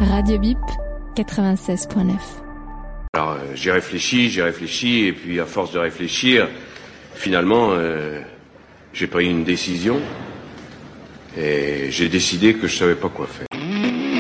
Radio Bip 96.9. Alors j'ai réfléchi, et puis à force de réfléchir, finalement, j'ai pris une décision et j'ai décidé que je savais pas quoi faire.